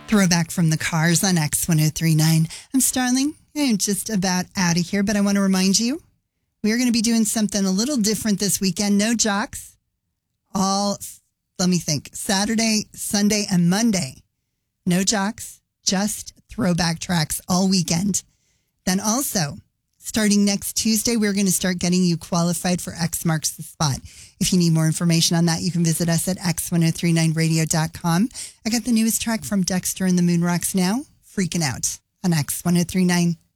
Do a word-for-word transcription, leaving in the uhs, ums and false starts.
Throwback from the Cars on X ten thirty-nine. I'm Starling. I'm just about out of here, but I want to remind you, we are going to be doing something a little different this weekend. No jocks. All, let me think, Saturday, Sunday, and Monday. No jocks, just throwback tracks all weekend. Then also, starting next Tuesday, we're going to start getting you qualified for X Marks the Spot. If you need more information on that, you can visit us at x ten thirty-nine radio dot com. I got the newest track from Dexter and the Moon Rocks now, Freaking Out on X ten thirty-nine.